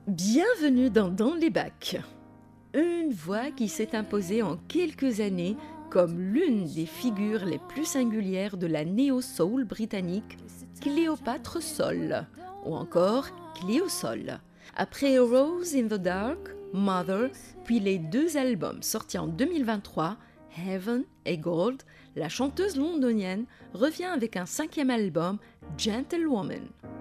Bienvenue dans les bacs. Une voix qui s'est imposée en quelques années comme l'une des figures les plus singulières de la néo-soul britannique, Cléopâtre Sol, ou encore Cléo Sol. Après Rose in the Dark, Mother, puis les deux albums sortis en 2023, Heaven et Gold, la chanteuse londonienne revient avec un 5e album, Gentlewoman.